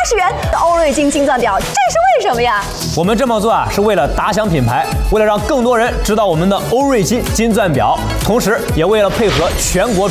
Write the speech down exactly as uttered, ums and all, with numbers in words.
十元的欧瑞金金钻表，这是为什么呀？ 我们这么做啊，是为了打响品牌，为了让更多人知道我们的欧瑞金金钻表，同时也为了配合全国